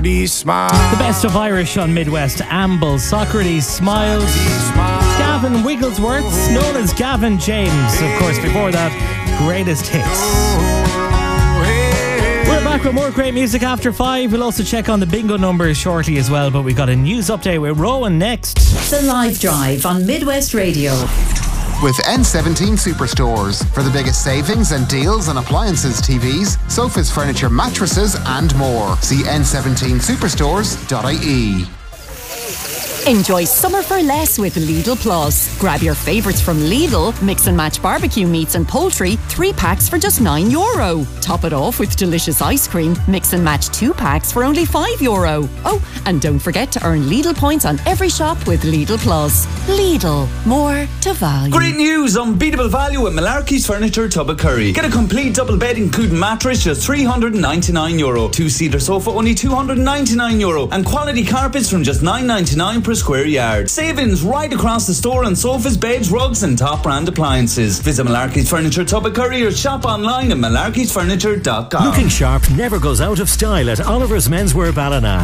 The best of Irish on Midwest. Amble, Socrates Smiles, Gavin Wigglesworth, known as Gavin James. Of course, before that, Greatest Hits. We're back with more great music after 5. We'll also check on the bingo numbers shortly as well, but we've got a news update with Rowan next. The Live Drive on Midwest Radio. With N17 Superstores for the biggest savings and deals on appliances, TVs, sofas, furniture, mattresses and more. See n17superstores.ie. Enjoy summer for less with Lidl Plus. Grab your favourites from Lidl, mix and match barbecue meats and poultry, 3 packs for just €9. Top it off with delicious ice cream, mix and match 2 packs for only €5. Oh, and don't forget to earn Lidl points on every shop with Lidl Plus. Lidl, more to value. Great news! Unbeatable value at Malarkey's Furniture, Tubbercurry. Get a complete double bed including mattress just €399. 2-seater sofa only €299. And quality carpets from just $9.99 per square yard. Savings right across the store on sofas, beds, rugs and top brand appliances. Visit Malarkey's Furniture, Tubbercurry or shop online at malarkeysfurniture.com. Looking sharp never goes out of style at Oliver's Menswear Ballina.